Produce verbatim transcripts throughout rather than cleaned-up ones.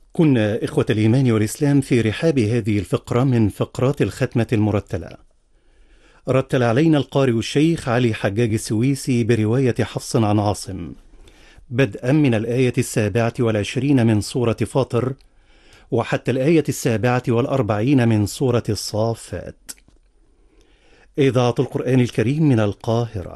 كنا إخوة الإيمان والإسلام في رحاب هذه الفقرة من فقرات الختمة المرتلة. رتل علينا القارئ الشيخ علي حجاج السويسي برواية حفص عن عاصم بدءا من الآية السابعة والعشرين من سورة فاطر وحتى الآية السابعة والأربعين من سورة الصافات. إذاعة القرآن الكريم من القاهرة.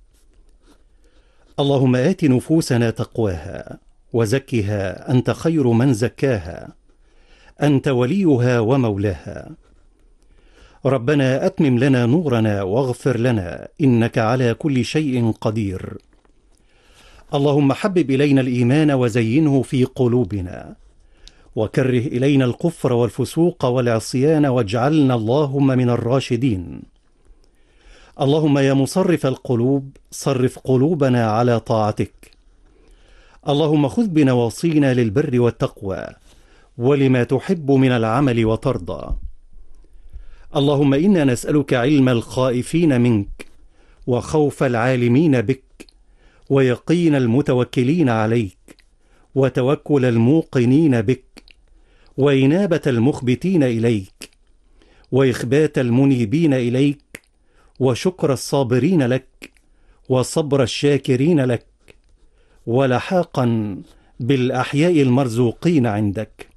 اللهم آت نفوسنا تقواها وزكها أنت خير من زكاها أنت وليها ومولاها. ربنا أتمم لنا نورنا واغفر لنا إنك على كل شيء قدير. اللهم حبب إلينا الإيمان وزينه في قلوبنا وكره إلينا الكفر والفسوق والعصيان واجعلنا اللهم من الراشدين. اللهم يا مصرف القلوب صرف قلوبنا على طاعتك. اللهم خذ بنواصينا للبر والتقوى ولما تحب من العمل وترضى. اللهم إنا نسألك علم الخائفين منك وخوف العالمين بك ويقين المتوكلين عليك وتوكل الموقنين بك وإنابة المخبتين إليك وإخبات المنيبين إليك وشكر الصابرين لك وصبر الشاكرين لك ولحاقا بالأحياء المرزوقين عندك.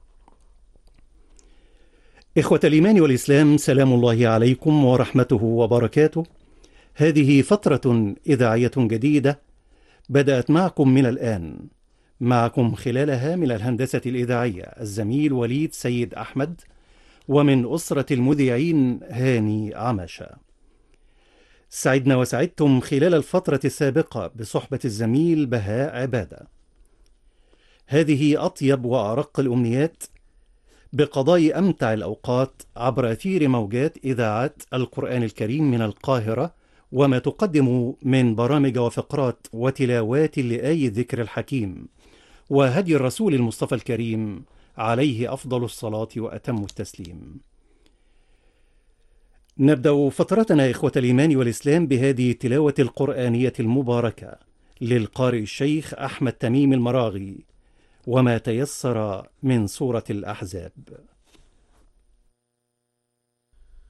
إخوة الإيمان والإسلام، سلام الله عليكم ورحمته وبركاته. هذه فترة إذاعية جديدة بدأت معكم من الآن. معكم خلالها من الهندسة الإذاعية الزميل وليد سيد أحمد، ومن أسرة المذيعين هاني عماشة. سعدنا وسعدتم خلال الفترة السابقة بصحبة الزميل بهاء عبادة. هذه أطيب وأرق الأمنيات بقضاء أمتع الأوقات عبر أثير موجات إذاعات القرآن الكريم من القاهرة، وما تقدم من برامج وفقرات وتلاوات لآي الذكر الحكيم وهدي الرسول المصطفى الكريم عليه أفضل الصلاة وأتم التسليم. نبدأ فترتنا إخوة الإيمان والإسلام بهذه التلاوة القرآنية المباركة للقارئ الشيخ أحمد تميم المراغي وما تيسر من سورة الأحزاب.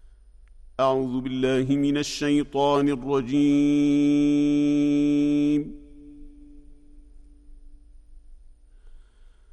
أعوذ بالله من الشيطان الرجيم.